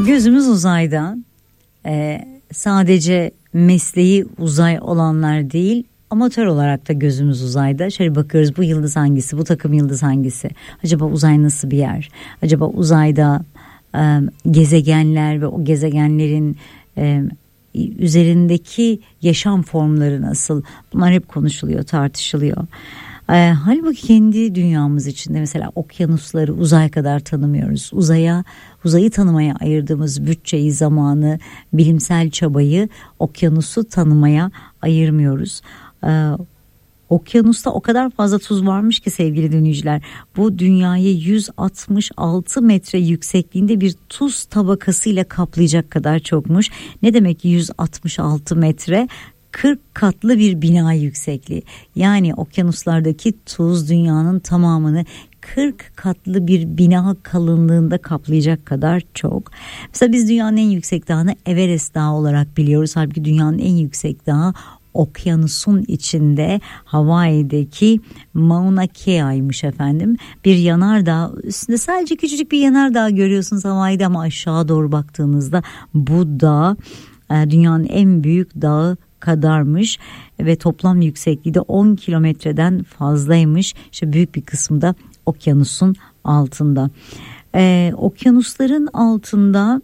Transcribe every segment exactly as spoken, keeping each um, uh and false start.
Gözümüz uzayda. Ee, sadece mesleği uzay olanlar değil, amatör olarak da gözümüz uzayda. Şöyle bakıyoruz, bu yıldız hangisi, bu takım yıldız hangisi? Acaba uzay nasıl bir yer? Acaba uzayda e, gezegenler ve o gezegenlerin e, üzerindeki yaşam formları nasıl? Bunlar hep konuşuluyor, tartışılıyor. E, halbuki kendi dünyamız içinde mesela okyanusları uzay kadar tanımıyoruz. Uzaya, uzayı tanımaya ayırdığımız bütçeyi, zamanı, bilimsel çabayı okyanusu tanımaya ayırmıyoruz. E, okyanusta o kadar fazla tuz varmış ki sevgili dinleyiciler, bu dünyayı yüz altmış altı metre yüksekliğinde bir tuz tabakasıyla kaplayacak kadar çokmuş. Ne demek yüz altmış altı metre? kırk katlı bir bina yüksekliği. Yani okyanuslardaki tuz dünyanın tamamını kırk katlı bir bina kalınlığında kaplayacak kadar çok. Mesela biz dünyanın en yüksek dağını Everest Dağı olarak biliyoruz. Halbuki dünyanın en yüksek dağı okyanusun içinde Hawaii'deki Mauna Kea'ymış efendim. Bir yanardağ, üstünde sadece küçücük bir yanardağ görüyorsunuz Hawaii'de, ama aşağı doğru baktığınızda bu dağ dünyanın en büyük dağı kadarmış ve toplam yüksekliği de on kilometreden fazlaymış. İşte büyük bir kısmı da okyanusun altında. Ee, okyanusların altında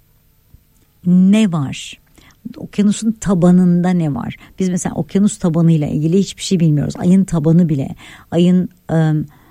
ne var? Okyanusun tabanında ne var? Biz mesela okyanus tabanıyla ilgili hiçbir şey bilmiyoruz. Ayın tabanı bile, ayın e,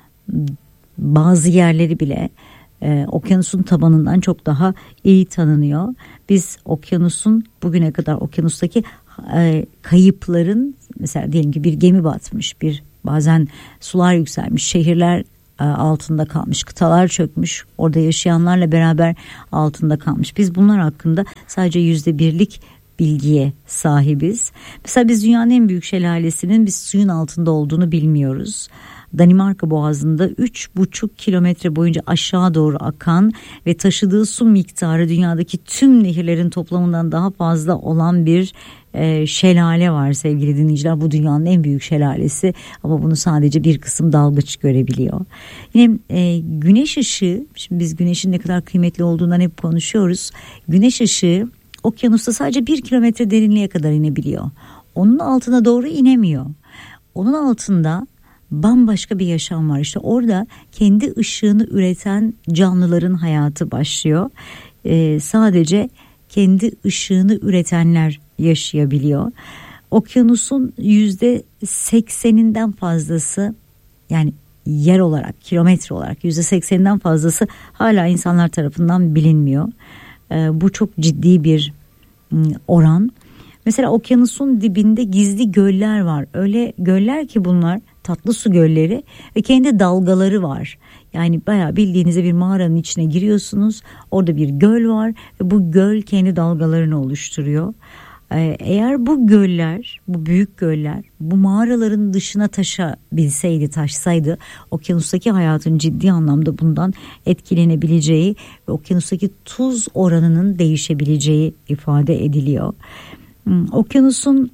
bazı yerleri bile e, okyanusun tabanından çok daha iyi tanınıyor. Biz okyanusun bugüne kadar okyanustaki e, kayıpların, mesela diyelim ki bir gemi batmış, bir bazen sular yükselmiş, şehirler e, altında kalmış, kıtalar çökmüş, orada yaşayanlarla beraber altında kalmış. Biz bunlar hakkında sadece yüzde birlik bilgiye sahibiz. Mesela biz dünyanın en büyük şelalesinin biz suyun altında olduğunu bilmiyoruz. Danimarka Boğazı'nda üç buçuk kilometre boyunca aşağı doğru akan ve taşıdığı su miktarı dünyadaki tüm nehirlerin toplamından daha fazla olan bir e, şelale var sevgili dinleyiciler. Bu dünyanın en büyük şelalesi, ama bunu sadece bir kısım dalgıç görebiliyor. Yine e, güneş ışığı, şimdi biz güneşin ne kadar kıymetli olduğundan hep konuşuyoruz. Güneş ışığı okyanusta sadece bir kilometre derinliğe kadar inebiliyor. Onun altına doğru inemiyor. Onun altında bambaşka bir yaşam var. İşte orada kendi ışığını üreten canlıların hayatı başlıyor. Ee, sadece kendi ışığını üretenler yaşayabiliyor. Okyanusun yüzde sekseninden fazlası, yani yer olarak, kilometre olarak yüzde sekseninden fazlası hala insanlar tarafından bilinmiyor. Ee, bu çok ciddi bir oran. Mesela okyanusun dibinde gizli göller var. Öyle göller ki bunlar tatlı su gölleri ve kendi dalgaları var. Yani bayağı bildiğinizde bir mağaranın içine giriyorsunuz. Orada bir göl var ve bu göl kendi dalgalarını oluşturuyor. Ee, eğer bu göller, bu büyük göller bu mağaraların dışına taşabilseydi, taşsaydı, okyanustaki hayatın ciddi anlamda bundan etkilenebileceği ve okyanustaki tuz oranının değişebileceği ifade ediliyor. Hmm, okyanusun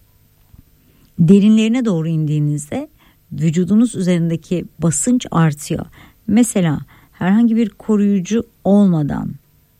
derinlerine doğru indiğinizde vücudunuz üzerindeki basınç artıyor. Mesela herhangi bir koruyucu olmadan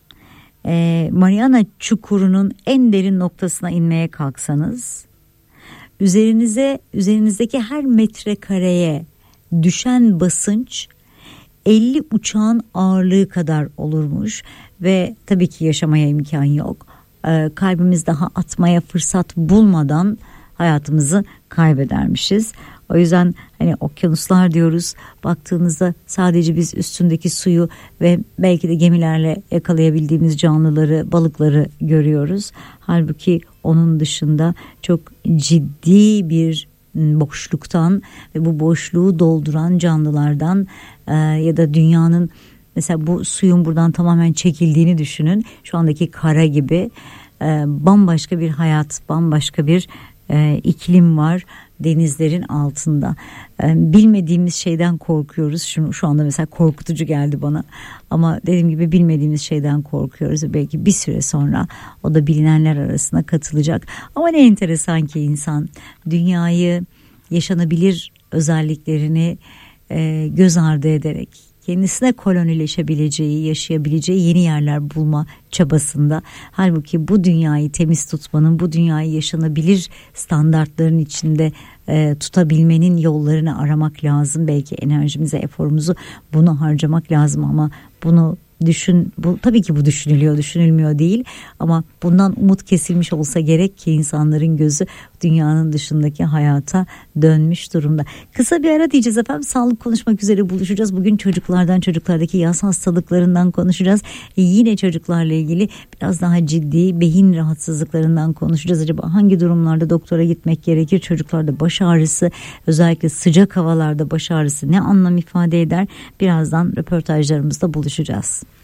e, Mariana Çukuru'nun en derin noktasına inmeye kalksanız, üzerinize üzerinizdeki her metrekareye düşen basınç elli uçağın ağırlığı kadar olurmuş ve tabii ki yaşamaya imkan yok. E, kalbimiz daha atmaya fırsat bulmadan hayatımızı kaybedermişiz. O yüzden hani okyanuslar diyoruz, baktığınızda sadece biz üstündeki suyu ve belki de gemilerle yakalayabildiğimiz canlıları, balıkları görüyoruz. Halbuki onun dışında çok ciddi bir boşluktan ve bu boşluğu dolduran canlılardan e, ya da dünyanın, mesela bu suyun buradan tamamen çekildiğini düşünün. Şu andaki kara gibi e, bambaşka bir hayat, bambaşka bir e, iklim var denizlerin altında. E, bilmediğimiz şeyden korkuyoruz. Şu, şu anda mesela korkutucu geldi bana. Ama dediğim gibi bilmediğimiz şeyden korkuyoruz. Belki bir süre sonra o da bilinenler arasına katılacak. Ama ne enteresan ki insan dünyayı yaşanabilir özelliklerini e, göz ardı ederek, kendisine kolonileşebileceği, yaşayabileceği yeni yerler bulma çabasında. Halbuki bu dünyayı temiz tutmanın, bu dünyayı yaşanabilir standartların içinde e, tutabilmenin yollarını aramak lazım. Belki enerjimizi, eforumuzu bunu harcamak lazım ama bunu düşün, bu tabii ki bu düşünülüyor, düşünülmüyor değil ama bundan umut kesilmiş olsa gerek ki insanların gözü dünyanın dışındaki hayata dönmüş durumda. Kısa bir ara diyeceğiz efendim. Sağlık konuşmak üzere buluşacağız. Bugün çocuklardan, çocuklardaki yaz hastalıklarından konuşacağız. E yine çocuklarla ilgili biraz daha ciddi beyin rahatsızlıklarından konuşacağız. Acaba hangi durumlarda doktora gitmek gerekir? Çocuklarda baş ağrısı, özellikle sıcak havalarda baş ağrısı ne anlam ifade eder? Birazdan röportajlarımızda buluşacağız.